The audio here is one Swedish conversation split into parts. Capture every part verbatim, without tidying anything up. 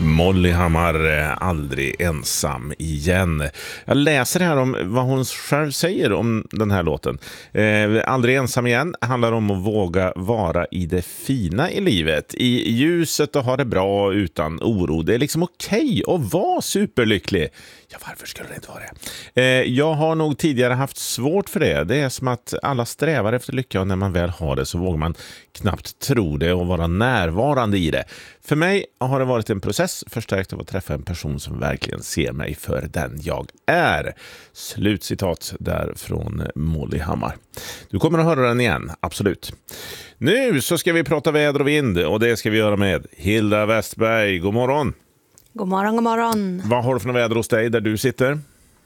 Molly Hammar, aldrig ensam igen. Jag läser här om vad hon själv säger om den här låten. Eh, aldrig ensam igen handlar om att våga vara i det fina i livet. I ljuset och ha det bra utan oro. Det är liksom okej att vara superlycklig. Ja, varför skulle det inte vara det? Eh, jag har nog tidigare haft svårt för det. Det är som att alla strävar efter lycka och när man väl har det så vågar man knappt tro det och vara närvarande i det. För mig har det varit en process förstärkt av att träffa en person som verkligen ser mig för den jag är. Slutcitat där från Molly Hammar. Du kommer att höra den igen, absolut. Nu så ska vi prata väder och vind och det ska vi göra med Hilda Westberg. God morgon! God morgon, god morgon. Vad har du för väder hos dig där du sitter?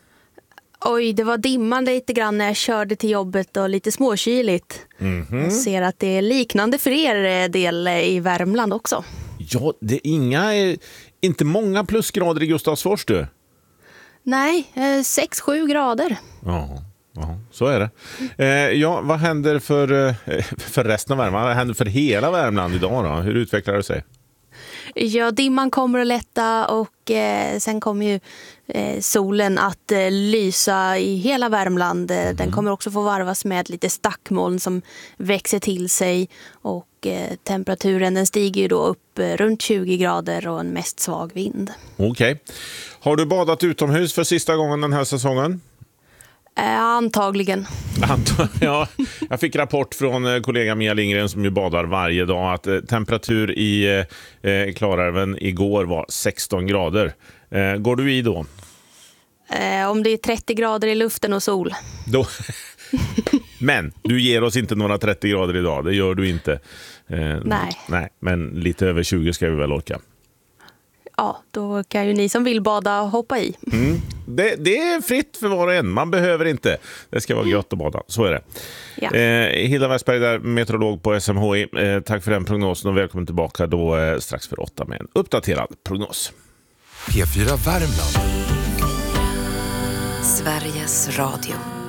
Oj, det var dimman lite grann när jag körde till jobbet och lite småkyligt. Mm-hmm. Jag ser att det är liknande för er del i Värmland också. Ja, det är inga, inte många plusgrader i Gustavsfors du. Nej, sex sju grader. Ja, ja, så är det. Eh, ja, vad händer för, för resten av Värmland? Vad händer för hela Värmland idag då? Hur utvecklar det sig? Ja, dimman kommer att lätta och eh, sen kommer ju eh, solen att eh, lysa i hela Värmland. Mm. Den kommer också få varvas med lite stackmoln som växer till sig och eh, temperaturen den stiger ju då upp eh, runt tjugo grader och en mest svag vind. Okej. Okay. Har du badat utomhus för sista gången den här säsongen? Eh, antagligen. Ja, jag fick rapport från kollega Mia Lindgren som ju badar varje dag att eh, temperatur i eh, Klarälven igår var sexton grader. Eh, går du i då? Eh, om det är trettio grader i luften och sol. Då. Men du ger oss inte några trettio grader idag, det gör du inte. Eh, nej. Nej, men lite över tjugo ska vi väl orka. Ja, då kan ju ni som vill bada hoppa i. Mm. Det, det är fritt för var och en. Man behöver inte. Det ska vara gött att bada. Så är det. Ja. Eh, Hilda Westberg där, meteorolog på S M H I. Eh, tack för den prognosen och välkommen tillbaka då eh, strax för åtta med en uppdaterad prognos. P fyra Värmland. Sveriges Radio.